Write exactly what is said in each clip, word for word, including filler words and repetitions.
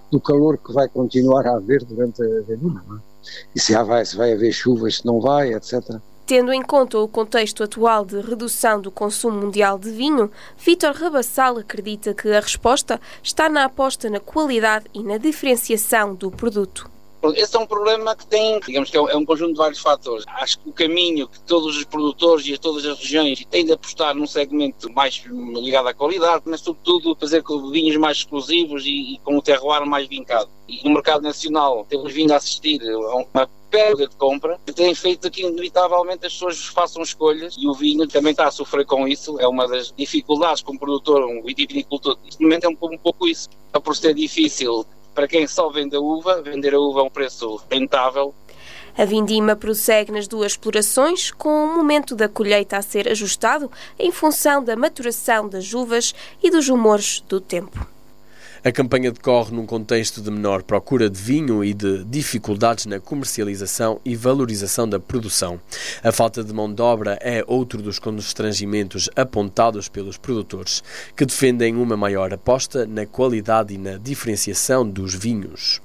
do calor que vai continuar a haver durante a vendima, não é? E se, há, vai, se vai haver chuvas, se não vai, etcétera. Tendo em conta o contexto atual de redução do consumo mundial de vinho, Vítor Rabassal acredita que a resposta está na aposta na qualidade e na diferenciação do produto. Esse é um problema que tem, digamos que é um conjunto de vários fatores. Acho que o caminho que todos os produtores e todas as regiões têm de apostar num segmento mais ligado à qualidade, mas sobretudo fazer com vinhos mais exclusivos e, e com o terroir mais vincado. E no mercado nacional temos vindo a assistir a uma perda de compra que tem feito que inevitavelmente as pessoas façam escolhas e o vinho também está a sofrer com isso. É uma das dificuldades como produtor, um vitivinicultor. Neste momento é um, um pouco isso. É por ser difícil para quem só vende a uva, vender a uva a um preço rentável. A vindima prossegue nas duas explorações, com o momento da colheita a ser ajustado em função da maturação das uvas e dos humores do tempo. A campanha decorre num contexto de menor procura de vinho e de dificuldades na comercialização e valorização da produção. A falta de mão de obra é outro dos constrangimentos apontados pelos produtores, que defendem uma maior aposta na qualidade e na diferenciação dos vinhos.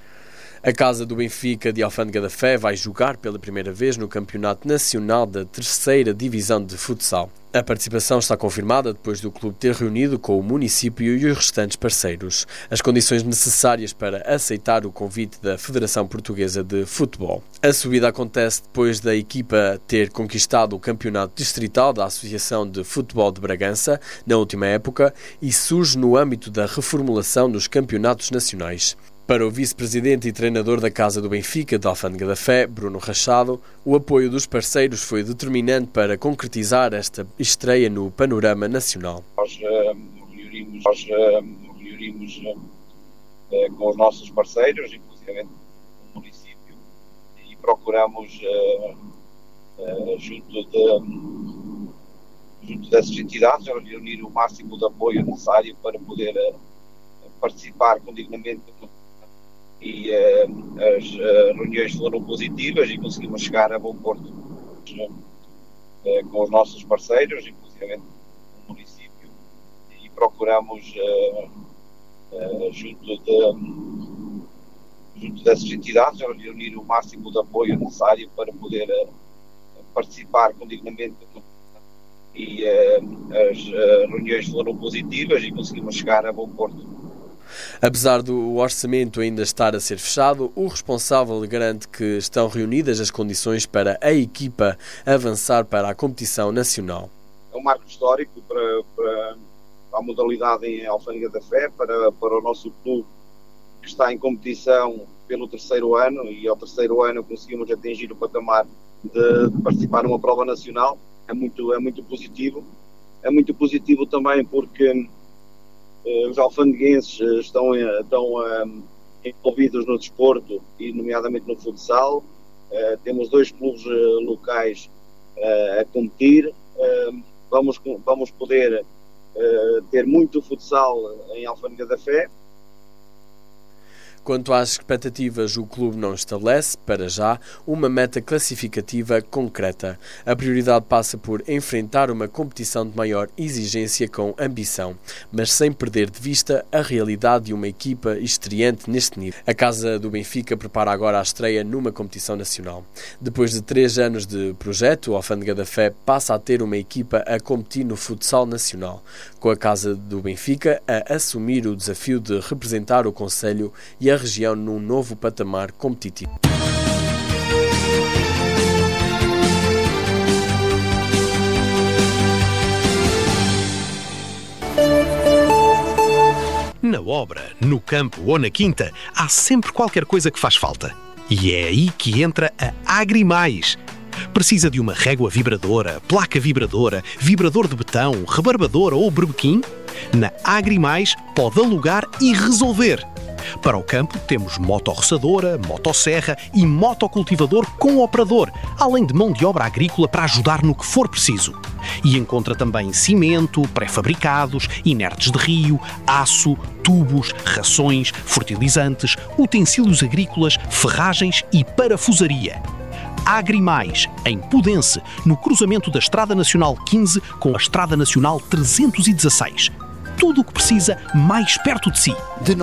A Casa do Benfica de Alfândega da Fé vai jogar pela primeira vez no Campeonato Nacional da Terceira Divisão de Futsal. A participação está confirmada depois do clube ter reunido com o município e os restantes parceiros as condições necessárias para aceitar o convite da Federação Portuguesa de Futebol. A subida acontece depois da equipa ter conquistado o Campeonato Distrital da Associação de Futebol de Bragança na última época e surge no âmbito da reformulação dos campeonatos nacionais. Para o vice-presidente e treinador da Casa do Benfica de Alfândega da Fé, Bruno Rachado, o apoio dos parceiros foi determinante para concretizar esta estreia no panorama nacional. Nós uh, reunimos, nós, uh, reunimos uh, com os nossos parceiros, inclusive no município, e procuramos, uh, uh, junto, de, junto dessas entidades, reunir o máximo de apoio necessário para poder uh, participar condignamente. E uh, as uh, reuniões foram positivas e conseguimos chegar a bom porto uh, com os nossos parceiros, inclusive no município, e procuramos, uh, uh, junto, de, junto dessas entidades, reunir o máximo de apoio necessário para poder uh, participar condignamente. E uh, as uh, reuniões foram positivas e conseguimos chegar a bom porto. Apesar do orçamento ainda estar a ser fechado, o responsável garante que estão reunidas as condições para a equipa avançar para a competição nacional. É um marco histórico para, para a modalidade em Alfândega da Fé, para, para o nosso clube que está em competição pelo terceiro ano, e ao terceiro ano conseguimos atingir o patamar de, de participar numa prova nacional. É muito, é muito positivo. É muito positivo também porque os alfandeguenses estão, estão um, envolvidos no desporto e nomeadamente no futsal. Uh, temos dois clubes uh, locais uh, a competir. Uh, vamos, vamos poder uh, ter muito futsal em Alfândega da Fé. Quanto às expectativas, o clube não estabelece, para já, uma meta classificativa concreta. A prioridade passa por enfrentar uma competição de maior exigência com ambição, mas sem perder de vista a realidade de uma equipa estreante neste nível. A Casa do Benfica prepara agora a estreia numa competição nacional. Depois de três anos de projeto, o Alfândega da Fé passa a ter uma equipa a competir no futsal nacional, com a Casa do Benfica a assumir o desafio de representar o concelho e a a região num novo patamar competitivo. Na obra, no campo ou na quinta, há sempre qualquer coisa que faz falta. E é aí que entra a Agrimais. Precisa de uma régua vibradora, placa vibradora, vibrador de betão, rebarbadora ou berbequim? Na Agrimais pode alugar e resolver. Para o campo temos motorroçadora, motosserra e motocultivador com operador, além de mão de obra agrícola para ajudar no que for preciso. E encontra também cimento, pré-fabricados, inertes de rio, aço, tubos, rações, fertilizantes, utensílios agrícolas, ferragens e parafusaria. Agrimais, em Pudense, no cruzamento da Estrada Nacional quinze com a Estrada Nacional trezentos e dezasseis. Tudo o que precisa mais perto de si. De